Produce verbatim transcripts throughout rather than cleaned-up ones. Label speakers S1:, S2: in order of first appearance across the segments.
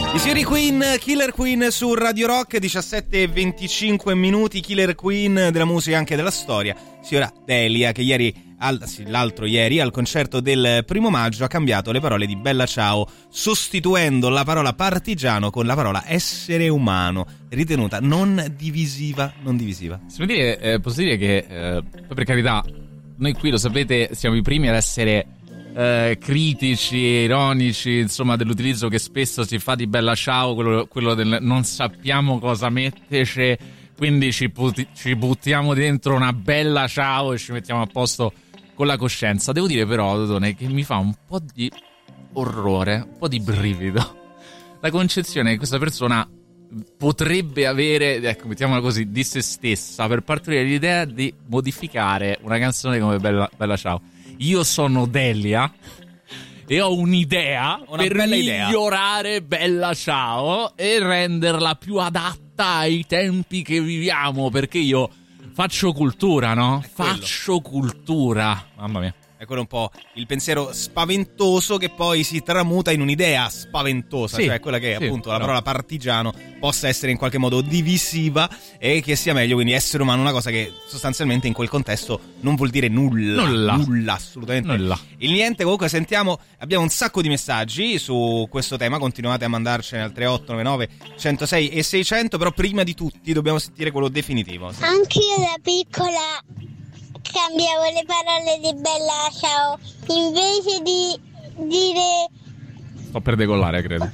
S1: I signori Queen, Killer Queen su Radio Rock, diciassette e venticinque minuti, Killer Queen della musica e anche della storia. Signora Delia, che ieri, al, sì, l'altro ieri, al concerto del primo maggio ha cambiato le parole di Bella Ciao, sostituendo la parola partigiano con la parola essere umano, ritenuta non divisiva, non divisiva.
S2: Si può dire, eh, posso dire che, eh, per carità, noi qui lo sapete, siamo i primi ad essere Eh, critici, ironici, insomma, dell'utilizzo che spesso si fa di Bella Ciao, quello, quello del non sappiamo cosa metterci, quindi ci, puti, ci buttiamo dentro una Bella Ciao e ci mettiamo a posto con la coscienza. Devo dire però, Dodone, che mi fa un po' di orrore, un po' di brivido la concezione che questa persona potrebbe avere, ecco, mettiamola così, di se stessa, per partire l'idea di modificare una canzone come Bella, Bella Ciao. Io sono Delia e ho un'idea
S1: Una
S2: per
S1: bella
S2: migliorare
S1: idea.
S2: Bella Ciao e renderla più adatta ai tempi che viviamo, perché io faccio cultura, no? Faccio cultura. Mamma mia.
S1: È quello un po' il pensiero spaventoso che poi si tramuta in un'idea spaventosa,
S2: sì,
S1: cioè quella che
S2: sì,
S1: appunto la
S2: no.
S1: parola partigiano possa essere in qualche modo divisiva e che sia meglio, quindi essere umano, una cosa che sostanzialmente in quel contesto non vuol dire nulla.
S2: Nulla.
S1: Nulla, assolutamente.
S2: Nulla.
S1: Il niente. Comunque sentiamo, abbiamo un sacco di messaggi su questo tema, continuate a mandarcene al tre otto nove nove uno zero sei e seicento, però prima di tutti dobbiamo sentire quello definitivo.
S3: Anch'io da piccola cambiavo le parole di Bella Ciao, invece di dire
S2: Sto per decollare, credo.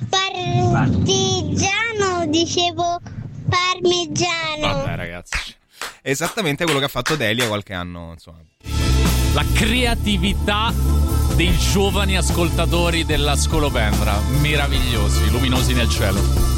S3: partigiano dicevo parmigiano.
S2: Vabbè, ragazzi.
S1: Esattamente quello che ha fatto Delia qualche anno, insomma.
S2: La creatività dei giovani ascoltatori della Scolopendra, meravigliosi, luminosi nel cielo.